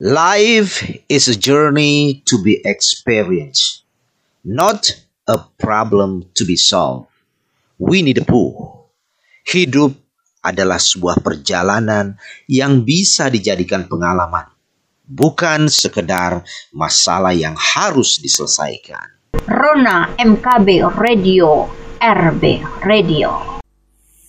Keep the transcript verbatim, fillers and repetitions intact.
Life is a journey to be experienced, not a problem to be solved. Winnie the Pooh. Hidup adalah sebuah perjalanan yang bisa dijadikan pengalaman, bukan sekedar masalah yang harus diselesaikan. Rona M K B Radio, R B Radio.